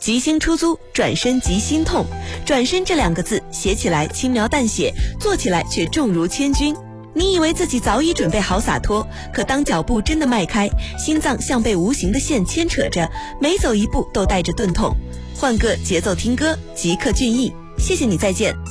吉星出租，转身即心痛。转身这2个字写起来轻描淡写，做起来却重如千钧。你以为自己早已准备好洒脱，可当脚步真的迈开，心脏像被无形的线牵扯着，每走一步都带着钝痛。换个节奏听歌，即刻俊逸。谢谢你，再见。